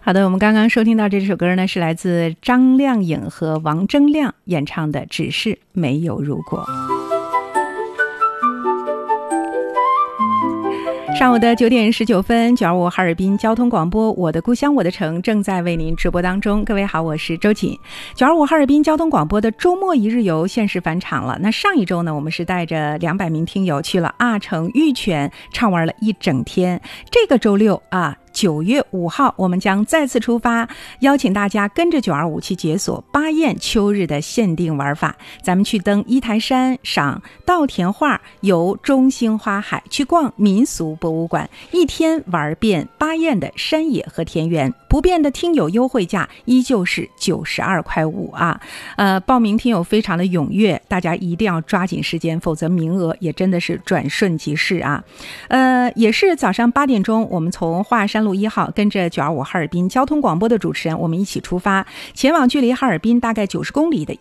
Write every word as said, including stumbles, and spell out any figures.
好的，我们刚刚收听到这首歌呢，是来自张靓颖和王铮亮演唱的《只是没有如果》。上午的九点十九分，九二五哈尔滨交通广播，我的故乡我的城正在为您直播当中。各位好，我是周瑾。九二五哈尔滨交通广播的周末一日游限时返场了。那上一周呢，我们是带着两百名听友去了阿城玉泉，畅玩了一整天。这个周六啊，九月五号，我们将再次出发，邀请大家跟着九二五去解锁巴彦秋日的限定玩法。咱们去登一台山，赏稻田画，游中兴花海，去逛民俗博物馆，一天玩遍巴彦的山野和田园。不变的听友优惠价依旧是九十二块五啊！呃，报名听友非常的踊跃，大家一定要抓紧时间，否则名额也真的是转瞬即逝啊！呃，也是早上八点钟，我们从华山路一号跟着九二五哈尔滨交通广播的主持人，我们一起出发，前往距离哈尔滨大概九十公里的